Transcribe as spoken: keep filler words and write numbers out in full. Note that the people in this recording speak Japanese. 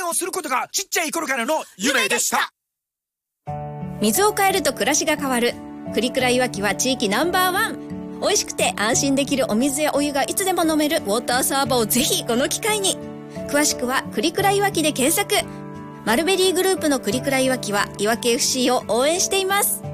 をすることがちっちゃい頃からの夢でした。 水を変えると暮らしが変わる。クリクラいわきは地域ナンバーワン。美味しくて安心できるお水やお湯がいつでも飲めるウォーターサーバーをぜひこの機会に。詳しくはクリクラいわきで検索。マルベリーグループのクリクラいわきはいわき エフシー を応援しています。